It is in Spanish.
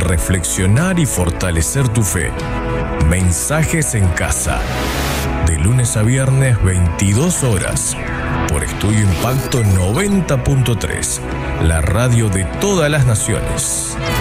reflexionar y fortalecer tu fe. Mensajes en Casa. De lunes a viernes, 22 horas. Por Estudio Impacto 90.3. La radio de todas las naciones.